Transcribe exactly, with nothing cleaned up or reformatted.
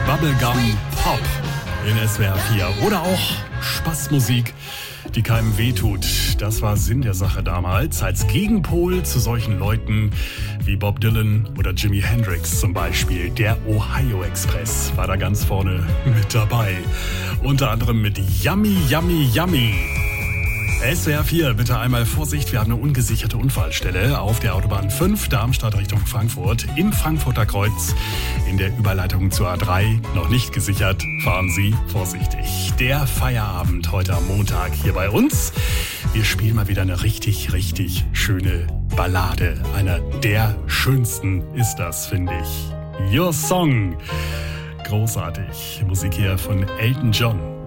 Bubblegum Pop in S W R vier. Oder auch Spaßmusik, die keinem wehtut. Das war Sinn der Sache damals. Als Gegenpol zu solchen Leuten wie Bob Dylan oder Jimi Hendrix zum Beispiel. Der Ohio Express war da ganz vorne mit dabei. Unter anderem mit Yummy, Yummy, Yummy. S W R vier, bitte einmal Vorsicht, wir haben eine ungesicherte Unfallstelle auf der Autobahn fünf, Darmstadt Richtung Frankfurt, im Frankfurter Kreuz, in der Überleitung zur A drei, noch nicht gesichert, fahren Sie vorsichtig. Der Feierabend heute am Montag hier bei uns. Wir spielen mal wieder eine richtig, richtig schöne Ballade. Einer der schönsten ist das, finde ich. Your Song. Großartig. Musik hier von Elton John.